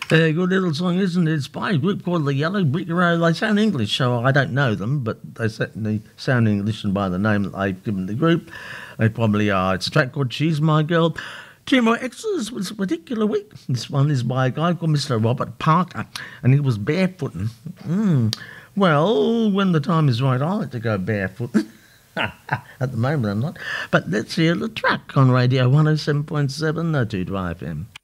Good little song, isn't it? It's by a group called the Yellow Brick Road. They sound English, so I don't know them, but they certainly sound English, and by the name that they've given the group, they probably are. It's a track called She's My Girl. Two more extras this particular week. This one is by a guy called Mr. Robert Parker, and he was barefooting. Well, when the time is right, I like to go barefooting. At the moment, I'm not. But let's hear the track on Radio 107.7 Two Drive FM.